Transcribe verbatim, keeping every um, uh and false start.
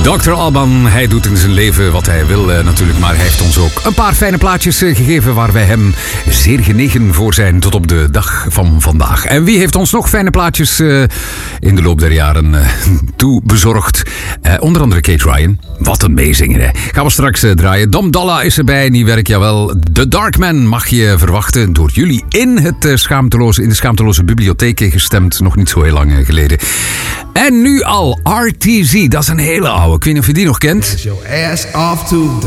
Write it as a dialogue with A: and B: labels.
A: dokter Alban, hij doet in zijn leven wat hij wil uh, natuurlijk, maar hij heeft ons ook een paar fijne plaatjes uh, gegeven waar wij hem zeer genegen voor zijn tot op de dag van vandaag. En wie heeft ons nog fijne plaatjes uh, in de loop der jaren uh, toe bezorgd? Uh, onder andere Kate Ryan. Wat een meezinger, hè. Gaan we straks uh, draaien. Dom Dolla is erbij, die werkt jawel. The Darkman mag je verwachten door jullie in, het, uh, schaamteloze, in de schaamteloze bibliotheek gestemd, nog niet zo heel lang uh, geleden. En nu al R T Z, dat is een hele oude. Ik weet niet of je die nog kent.